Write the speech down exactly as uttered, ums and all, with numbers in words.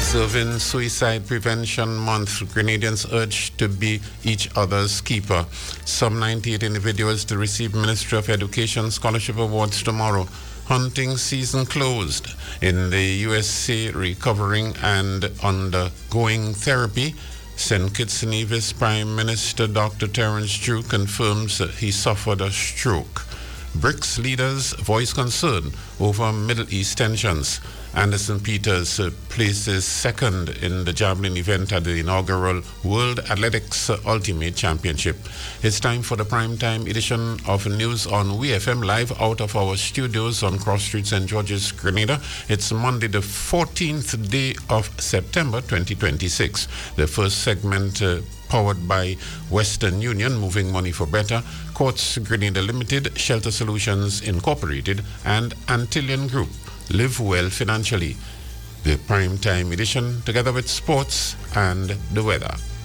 Observing Suicide Prevention Month, Grenadians urged to be each other's keeper. Some ninety-eight individuals to receive Ministry of Education Scholarship Awards tomorrow. Hunting season closed. In the U S A, recovering and undergoing therapy. Saint Kitts and Nevis Prime Minister Doctor Terence Drew confirms that he suffered a stroke. BRICS leaders voice concern over Middle East tensions. Anderson Peters uh, places second in the javelin event at the inaugural World Athletics uh, Ultimate Championship. It's time for the primetime edition of News on W F M, live out of our studios on Cross Street, Saint George's, Grenada. It's Monday, the fourteenth day of September, twenty twenty-six. The first segment uh, powered by Western Union, moving money for better, Quartz Grenada Limited, Shelter Solutions Incorporated, and Antillian Group. Live well financially. The primetime edition, together with sports and the weather.